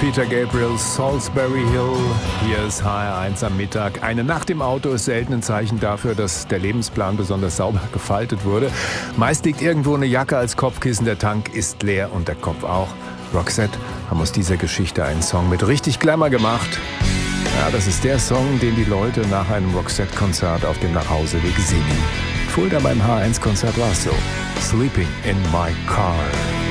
Peter Gabriel, Salisbury Hill. Hier ist HR1 am Mittag. Eine Nacht im Auto ist selten ein Zeichen dafür, dass der Lebensplan besonders sauber gefaltet wurde. Meist liegt irgendwo eine Jacke als Kopfkissen, der Tank ist leer und der Kopf auch. Roxette haben aus dieser Geschichte einen Song mit richtig Glamour gemacht. Ja, das ist der Song, den die Leute nach einem Roxette-Konzert auf dem Nachhauseweg singen. Fulda beim H1-Konzert war es so. Sleeping in my car.